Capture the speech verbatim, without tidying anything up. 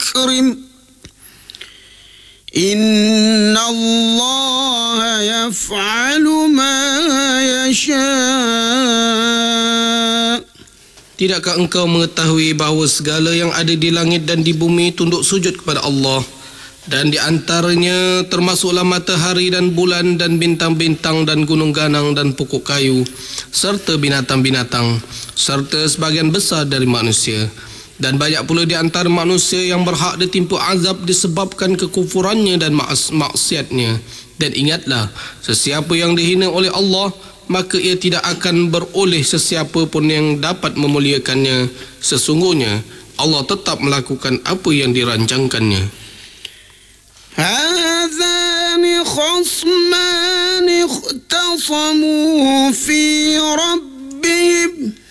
أكرم إن الله يفعل ما يشاء. Tidakkah engkau mengetahui bahawa segala yang ada di langit dan di bumi tunduk sujud kepada Allah, dan di antaranya termasuklah matahari dan bulan dan bintang-bintang dan gunung ganang dan pokok kayu serta binatang-binatang serta sebagian besar dari manusia. Dan banyak pula di antara manusia yang berhak ditimpa azab disebabkan kekufurannya dan maks- maksiatnya. Dan ingatlah, sesiapa yang dihina oleh Allah, maka ia tidak akan beroleh sesiapa pun yang dapat memuliakannya. Sesungguhnya Allah tetap melakukan apa yang dirancangkannya. هذان خصمان اختصموا في ربهم